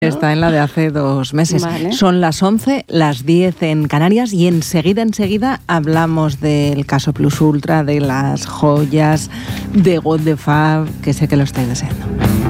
Está en la de hace 2 meses. Vale. Son las 11, las 10 en Canarias y enseguida hablamos del caso Plus Ultra, de las joyas, de God the Fab, que sé que lo estáis deseando.